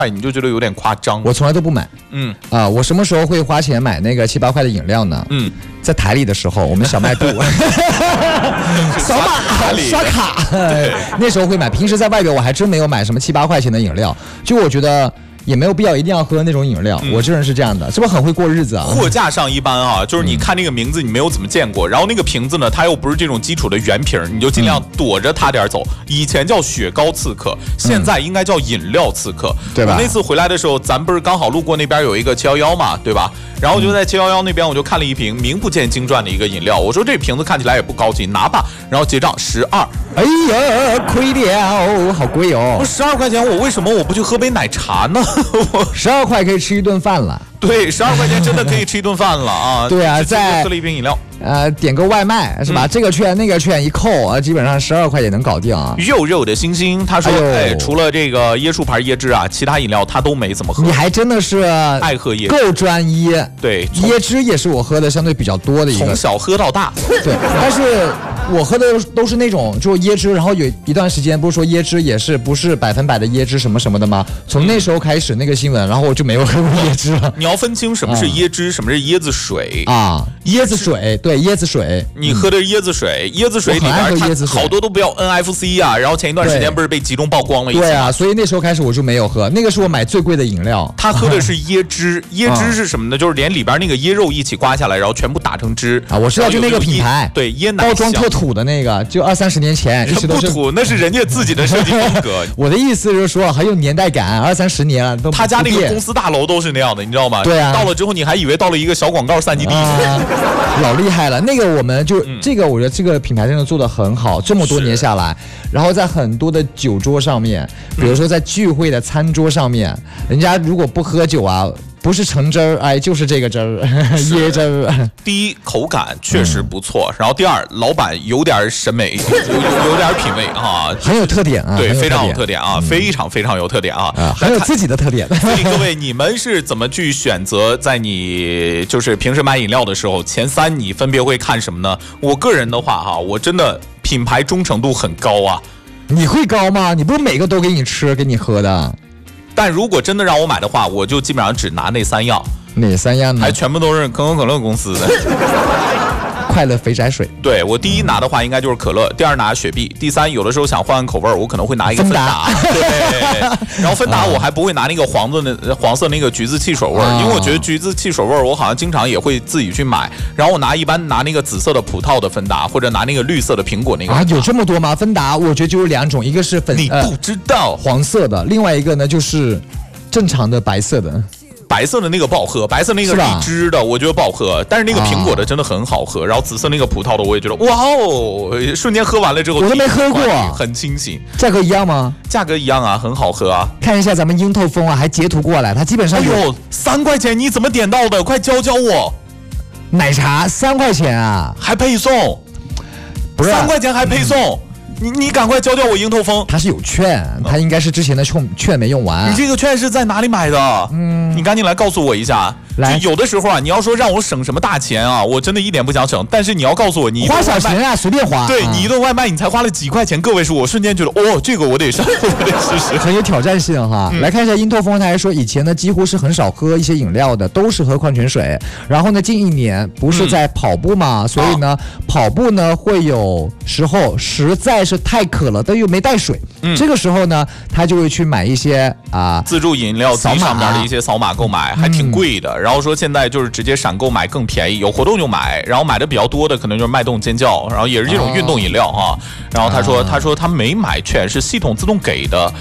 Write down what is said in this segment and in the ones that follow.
你就觉得有点夸张。 我从来都不买。我什么时候会花钱买那个7、8块的饮料呢？在台里的时候，我们小卖部扫码刷卡，那时候会买。平时在外边我还真没有买什么7、8块钱的饮料，就我觉得。也没有必要一定要喝那种饮料，我这人是这样的，是不是很会过日子啊？ 货架上一般啊，就是你看那个名字你没有怎么见过，然后那个瓶子呢，它又不是这种基础的圆瓶，你就尽量躲着它点走。以前叫雪糕刺客，现在应该叫饮料刺客， 对吧？ 我那次回来的时候，咱不是刚好路过那边有一个711嘛，对吧？然后我就在711那边，我就看了一瓶名不见经传的一个饮料，我说这瓶子看起来也不高级，拿吧。然后结账12， 哎呀，亏了，好贵哦！ 我12块钱，我为什么我不去喝杯奶茶呢？ 我12块可以吃一顿饭了。 对，12块钱真的可以吃一顿饭了啊！ 对啊，再喝了一瓶饮料， 点个外卖是吧？这个券那个券一扣啊，基本上12块也能搞定啊。 肉肉的星星他说，除了这个椰树牌椰汁啊，其他饮料他都没怎么喝。 你还真的是爱喝椰汁， 够专一。 对， 椰汁也是我喝的相对比较多的一个， 从小喝到大。 对，但是我喝的都是那种就是椰汁，然后有一段时间不是说椰汁也是不是100%的椰汁什么什么的吗？从那时候开始那个新闻，然后我就没有喝过椰汁了。 你要分清什么是椰汁，什么是椰子水啊？椰子水，对，椰子水。 你喝的是椰子水，椰子水里边它好多都不要 NFC 啊，然后前一段时间不是被集中曝光了一次？ 对啊，所以那时候开始我就没有喝，那个是我买最贵的饮料。 他喝的是椰汁，椰汁是什么呢？就是连里边那个椰肉一起刮下来，然后全部打成汁啊。我知道，就那个品牌， 对，椰奶包装特土的那个，就20-30年前，一直都是不土，那是人家自己的设计风格。 我的意思就是说很有年代感，20-30年了都。 他家那个公司大楼都是那样的，你知道吗？ 对啊， 到了之后你还以为到了一个小广告散基地， 老厉害了。那个我们就这个，我觉得这个品牌真的做得很好，这么多年下来，然后在很多的酒桌上面，比如说在聚会的餐桌上面，人家如果不喝酒啊。不是橙汁儿，哎，就是这个汁儿，椰汁儿。 第一，口感确实不错，然后第二，老板有点审美，有点品味啊， 很有特点啊， 对，非常有特点啊，非常非常有特点啊， 很有自己的特点。 所以各位，你们是怎么去选择？在你就是平时买饮料的时候，前3你分别会看什么呢？我个人的话哈，我真的品牌忠诚度很高啊。 你会高吗？你不是每个都给你吃给你喝的？ 但如果真的让我买的话，我就基本上只拿那3样。 哪3样呢？ 还全部都是可口可乐公司的。 快乐肥宅水。 对，我第一拿的话应该就是可乐，第2拿雪碧，第3有的时候想换口味，我可能会拿一个芬达。对，然后芬达我还不会拿那个黄色那个橘子汽水味，因为我觉得橘子汽水味我好像经常也会自己去买。然后我一般拿那个紫色的葡萄的芬达，或者拿那个绿色的苹果那个。 啊，有这么多吗？芬达我觉得就有2种，一个是你不知道黄色的，另外一个呢就是正常的白色的。 白色的那个不好喝，白色那个荔枝的我觉得不好喝，但是那个苹果的真的很好喝，然后紫色那个葡萄的我也觉得哇哦，瞬间喝完了之后我都没喝过， 很清醒。 价格一样吗？ 价格一样啊，很好喝啊。 看一下咱们樱透风啊，还截图过来，它基本上哎呦3块钱你怎么点到的？快教教我。 奶茶3块钱啊， 还配送？不是3块钱还配送？你赶快教教我樱透风。 它是有券，它应该是之前的券没用完。 你这个券是在哪里买的？你赶紧来告诉我一下。来，有的时候啊，你要说让我省什么大钱啊，我真的一点不想省。但是你要告诉我，你花小钱啊，随便花。 对你一顿外卖，你才花了几块钱，个位数，我瞬间觉得，哦，这个我得试试， 很有挑战性哈。来看一下樱透风，他还说以前呢几乎是很少喝一些饮料的，都是喝矿泉水。然后呢，近1年不是在跑步嘛，所以呢，跑步呢会有时候实在是太渴了，但又没带水。这个时候呢，他就会去买一些自助饮料机上面的一些扫码购买，还挺贵的。然后说现在就是直接闪购买更便宜，有活动就买，然后买的比较多的可能就是脉动尖叫，然后也是这种运动饮料哈。然后他说他没买券，是系统自动给的。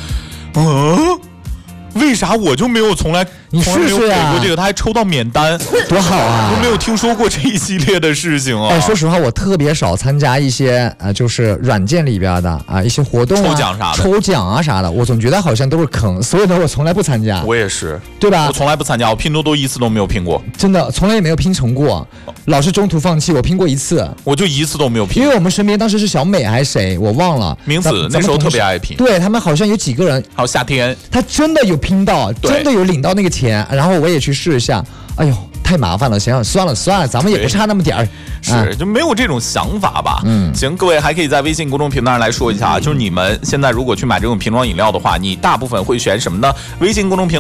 为啥我就没有从来你试试呀？ 给过这个，他还抽到免单， 多好啊！ 都没有听说过这一系列的事情啊。 哎，说实话，我特别少参加一些就是软件里边的一些活动抽奖啥的， 抽奖啊啥的，我总觉得好像都是坑，所以呢，我从来不参加。 我也是， 对吧？ 我从来不参加，我拼多多一次都没有拼过， 真的，从来也没有拼成过，老是中途放弃。我拼过1次， 我就1次都没有拼。 因为我们身边当时是小美还是谁，我忘了名字，那时候特别爱拼。 对他们好像有几个人， 还有夏天， 他真的有拼到，真的有领到那个钱，然后我也去试一下，哎呦。 太麻烦了，行，算了，咱们也不差那么点儿， 是就没有这种想法吧？行，各位还可以在微信公众平台上来说一下，就是你们现在如果去买这种瓶装饮料的话，你大部分会选什么呢？微信公众平